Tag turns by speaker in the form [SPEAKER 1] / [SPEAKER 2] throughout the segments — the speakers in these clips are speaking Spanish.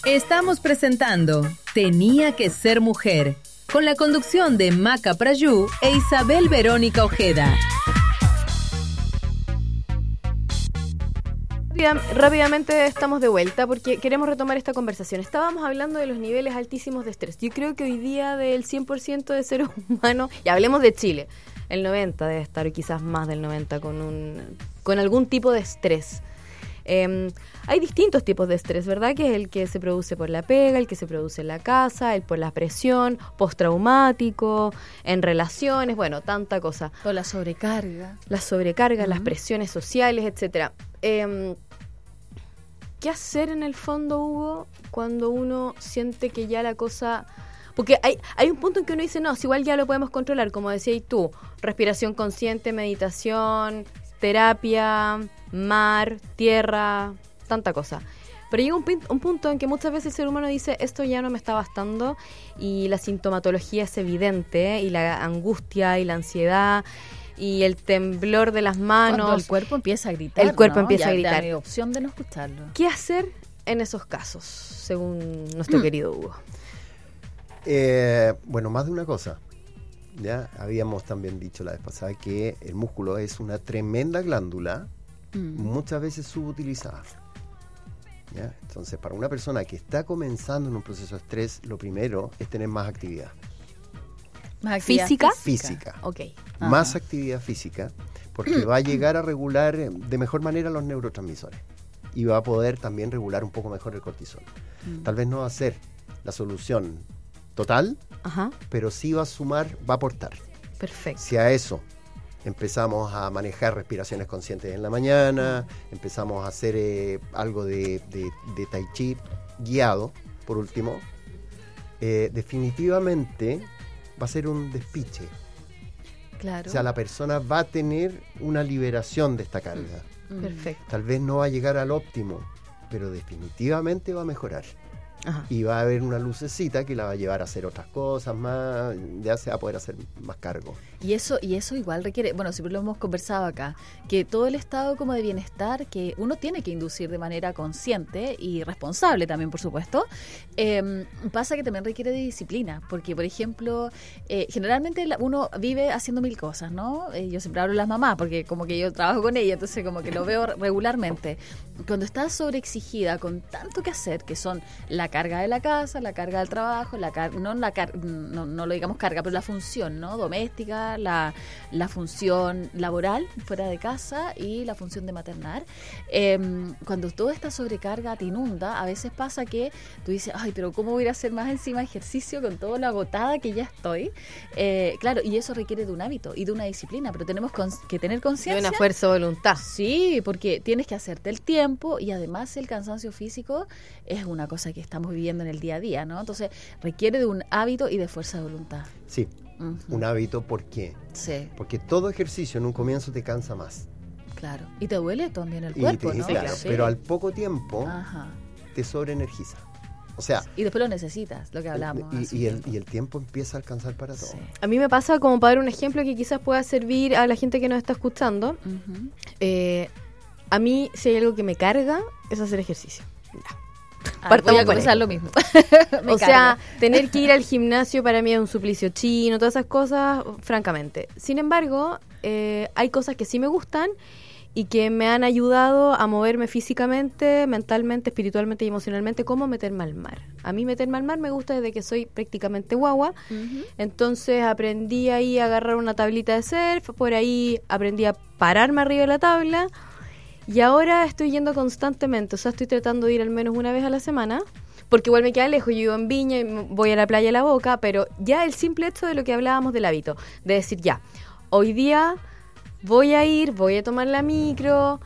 [SPEAKER 1] Estamos presentando Tenía que ser mujer, con la conducción de Maca Prayú e Isabel Verónica Ojeda.
[SPEAKER 2] Rápidamente estamos de vuelta porque queremos retomar esta conversación. Estábamos hablando de los niveles altísimos de estrés. Yo creo que hoy día del 100% de seres humanos, y hablemos de Chile, el 90% debe estar, quizás más del 90%, con algún tipo de estrés. Hay distintos tipos de estrés, ¿verdad? Que es el que se produce por la pega, el que se produce en la casa, el por la presión, postraumático, en relaciones, bueno, tanta cosa.
[SPEAKER 3] O la sobrecarga.
[SPEAKER 2] La sobrecarga, las presiones sociales, etcétera. ¿Qué hacer en el fondo, Hugo, cuando uno siente que ya la cosa... Porque hay un punto en que uno dice, no, si igual ya lo podemos controlar, como decías tú, respiración consciente, meditación, terapia, mar, tierra, tanta cosa. Pero llega un punto en que muchas veces el ser humano dice, esto ya no me está bastando, y la sintomatología es evidente, y la angustia y la ansiedad... y el temblor de las manos.
[SPEAKER 3] Cuando el cuerpo empieza a gritar.
[SPEAKER 2] El cuerpo
[SPEAKER 3] ¿no?
[SPEAKER 2] empieza
[SPEAKER 3] ya
[SPEAKER 2] a gritar.
[SPEAKER 3] hay opción de no escucharlo.
[SPEAKER 2] ¿Qué hacer en esos casos, según nuestro querido Hugo?
[SPEAKER 4] Bueno, más de una cosa. Ya habíamos también dicho la vez pasada que el músculo es una tremenda glándula, muchas veces subutilizada. ¿Ya? Entonces, para una persona que está comenzando en un proceso de estrés, lo primero es tener más actividad.
[SPEAKER 2] ¿Física?
[SPEAKER 4] Física.
[SPEAKER 2] Ok.
[SPEAKER 4] Más actividad física, porque va a llegar a regular de mejor manera los neurotransmisores y va a poder también regular un poco mejor el cortisol. Tal vez no va a ser la solución total, pero sí va a sumar, va a aportar.
[SPEAKER 2] Perfecto.
[SPEAKER 4] Si a eso empezamos a manejar respiraciones conscientes en la mañana, empezamos a hacer algo de tai chi guiado, por último, definitivamente va a ser un despiche.
[SPEAKER 2] Claro.
[SPEAKER 4] O sea, la persona va a tener una liberación de esta carga.
[SPEAKER 2] Perfecto.
[SPEAKER 4] Tal vez no va a llegar al óptimo, pero definitivamente va a mejorar.
[SPEAKER 2] Ajá.
[SPEAKER 4] Y va a haber una lucecita que la va a llevar a hacer otras cosas más, ya se va a poder hacer más cargo.
[SPEAKER 3] Y eso igual requiere, bueno, siempre lo hemos conversado acá, que todo el estado como de bienestar que uno tiene que inducir de manera consciente y responsable también, por supuesto, pasa que también requiere de disciplina, porque, por ejemplo, generalmente uno vive haciendo mil cosas, ¿no? Yo siempre hablo de las mamás, porque como que yo trabajo con ella, entonces como que lo veo regularmente. Cuando estás sobreexigida con tanto que hacer, que son la carga de la casa, la carga del trabajo, no lo digamos carga, pero la función, ¿no? Doméstica, la función laboral fuera de casa y la función de maternar. Cuando toda esta sobrecarga te inunda, a veces pasa que tú dices, ay, pero ¿cómo voy a ir a hacer más encima ejercicio con todo lo agotada que ya estoy? Claro, y eso requiere de un hábito y de una disciplina, pero tenemos que tener conciencia.
[SPEAKER 2] De una fuerza de voluntad.
[SPEAKER 3] Sí, porque tienes que hacerte el tiempo y además el cansancio físico es una cosa que estamos viviendo en el día a día, ¿no? Entonces requiere de un hábito y de fuerza de voluntad.
[SPEAKER 4] Sí, un hábito, ¿por qué?
[SPEAKER 3] Sí.
[SPEAKER 4] Porque todo ejercicio en un comienzo te cansa más.
[SPEAKER 3] Claro, y te duele también el cuerpo, ¿no?
[SPEAKER 4] Claro,
[SPEAKER 3] Sí.
[SPEAKER 4] pero al poco tiempo
[SPEAKER 3] Ajá.
[SPEAKER 4] te sobreenergiza. O sea,
[SPEAKER 3] Y después lo necesitas, lo que hablamos.
[SPEAKER 4] y el tiempo empieza a alcanzar para todo.
[SPEAKER 3] Sí.
[SPEAKER 2] A mí me pasa, como para dar un ejemplo que quizás pueda servir a la gente que nos está escuchando, a mí si hay algo que me carga es hacer ejercicio.
[SPEAKER 3] Voy a comenzar lo mismo.
[SPEAKER 2] O sea, tener que ir al gimnasio para mí es un suplicio chino, todas esas cosas, francamente. Sin embargo, hay cosas que sí me gustan y que me han ayudado a moverme físicamente, mentalmente, espiritualmente y emocionalmente, como meterme al mar. A mí meterme al mar me gusta desde que soy prácticamente guagua. Entonces aprendí ahí a agarrar una tablita de surf, por ahí aprendí a pararme arriba de la tabla. Y ahora estoy yendo constantemente, o sea, estoy tratando de ir al menos una vez a la semana, porque igual me queda lejos, yo vivo en Viña y voy a la playa de La Boca, pero ya el simple hecho de lo que hablábamos del hábito, de decir ya, hoy día voy a tomar la micro,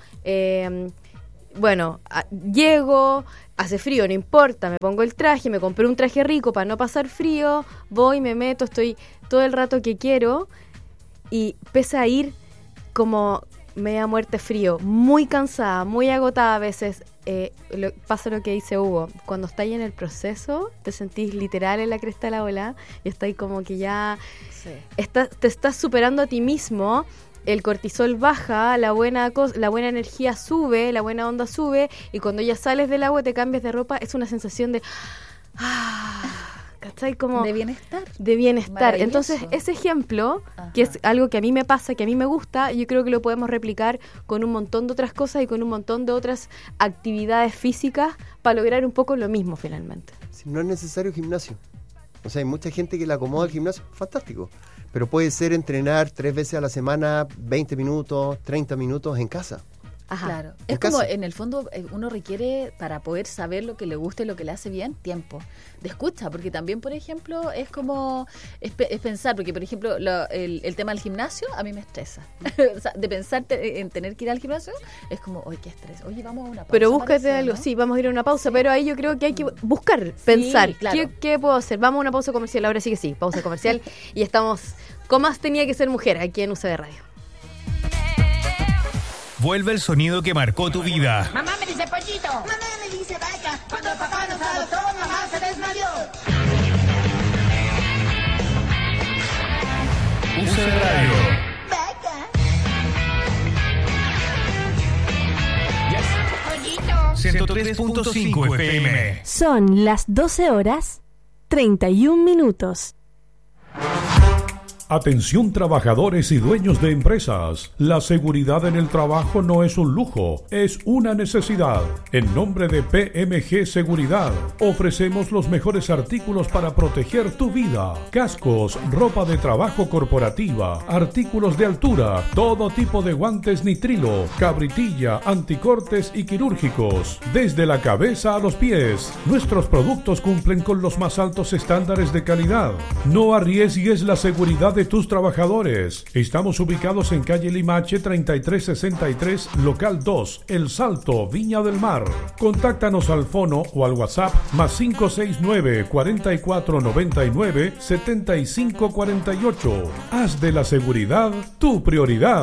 [SPEAKER 2] llego, hace frío, no importa, me pongo el traje, me compré un traje rico para no pasar frío, voy, me meto, estoy todo el rato que quiero y pese a ir como media muerte frío, muy cansada, muy agotada a veces. Pasa lo que dice Hugo, cuando estáis en el proceso te sentís literal en la cresta de la ola y estáis como que ya te estás superando a ti mismo el cortisol baja, la buena energía sube, la buena onda sube, y cuando ya sales del agua, te cambias de ropa, es una sensación de... ¿cachai? Como
[SPEAKER 3] de bienestar.
[SPEAKER 2] De bienestar.
[SPEAKER 3] Maravilloso.
[SPEAKER 2] Entonces, ese ejemplo, que es algo que a mí me pasa, que a mí me gusta, yo creo que lo podemos replicar con un montón de otras cosas y con un montón de otras actividades físicas para lograr un poco lo mismo finalmente.
[SPEAKER 4] Si no es necesario gimnasio. O sea, hay mucha gente que le acomoda el gimnasio, fantástico. Pero puede ser entrenar 3 veces a la semana, 20 minutos, 30 minutos en casa.
[SPEAKER 2] Ajá.
[SPEAKER 3] Claro.
[SPEAKER 4] En
[SPEAKER 3] Es como,
[SPEAKER 4] casa.
[SPEAKER 3] en el fondo, uno requiere, para poder saber lo que le gusta y lo que le hace bien, tiempo de escucha, porque también, por ejemplo, es como, es pensar, porque, por ejemplo, el tema del gimnasio a mí me estresa. O sea, de pensar en tener que ir al gimnasio, es como, oye, qué estrés, oye, vamos a una pausa.
[SPEAKER 2] Pero búscate
[SPEAKER 3] parece,
[SPEAKER 2] algo,
[SPEAKER 3] ¿no?
[SPEAKER 2] sí, vamos a ir a una pausa, pero ahí yo creo que hay que buscar, pensar,
[SPEAKER 3] claro.
[SPEAKER 2] ¿qué puedo hacer? Vamos a una pausa comercial, ahora sí que sí, pausa comercial, y estamos con más Tenía que ser mujer aquí en UCB Radio.
[SPEAKER 5] Vuelve el sonido que marcó tu vida.
[SPEAKER 6] Mamá me dice pollito. Mamá me dice vaca. Cuando papá nos adoptó, mamá se desmayó.
[SPEAKER 5] UCB Radio.
[SPEAKER 6] Vaca. Pollito.
[SPEAKER 5] 103.5 FM.
[SPEAKER 7] Son las 12 horas 31 minutos.
[SPEAKER 8] Atención trabajadores y dueños de empresas. La seguridad en el trabajo no es un lujo, es una necesidad. En nombre de PMG Seguridad, ofrecemos los mejores artículos para proteger tu vida. Cascos, ropa de trabajo corporativa, artículos de altura, todo tipo de guantes nitrilo, cabritilla, anticortes y quirúrgicos. Desde la cabeza a los pies, nuestros productos cumplen con los más altos estándares de calidad. No arriesgues la seguridad de tus trabajadores. Estamos ubicados en calle Limache 3363, local 2, El Salto, Viña del Mar. Contáctanos al fono o al WhatsApp +569 4499 7548. Haz de la seguridad tu prioridad.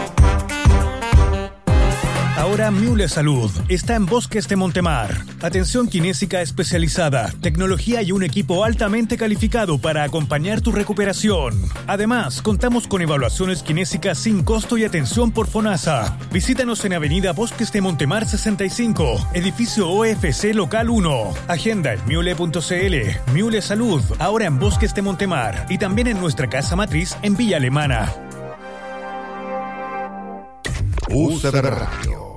[SPEAKER 5] Ahora Miule Salud está en Bosques de Montemar. Atención kinésica especializada, tecnología y un equipo altamente calificado para acompañar tu recuperación. Además, contamos con evaluaciones kinésicas sin costo y atención por FONASA. Visítanos en Avenida Bosques de Montemar 65, edificio OFC Local 1. Agenda en miule.cl. Miule Salud, ahora en Bosques de Montemar y también en nuestra casa matriz en Villa Alemana.
[SPEAKER 9] UCB Radio.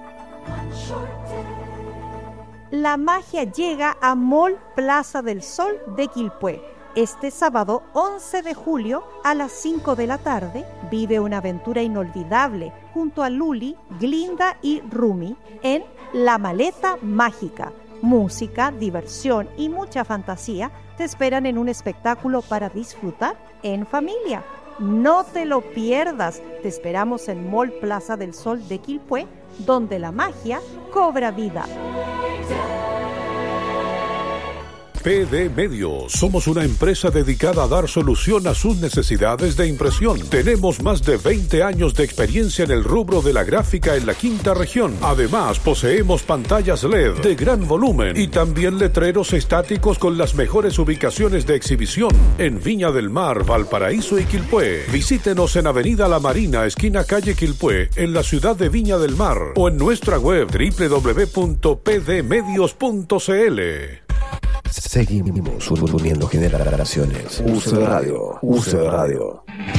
[SPEAKER 10] La magia llega a Mall Plaza del Sol de Quilpué. Este sábado 11 de julio a las 5 de la tarde vive una aventura inolvidable junto a Luli, Glinda y Rumi en La Maleta Mágica. Música, diversión y mucha fantasía te esperan en un espectáculo para disfrutar en familia. No te lo pierdas. Te esperamos en Mall Plaza del Sol de Quilpué, donde la magia cobra vida.
[SPEAKER 8] PD Medios. Somos una empresa dedicada a dar solución a sus necesidades de impresión. Tenemos más de 20 años de experiencia en el rubro de la gráfica en la quinta región. Además, poseemos pantallas LED de gran volumen y también letreros estáticos con las mejores ubicaciones de exhibición en Viña del Mar, Valparaíso y Quilpué. Visítenos en Avenida La Marina, esquina calle Quilpué, en la ciudad de Viña del Mar, o en nuestra web www.pdmedios.cl.
[SPEAKER 9] Seguimos uniendo generaciones. UCB Radio. UCB Radio.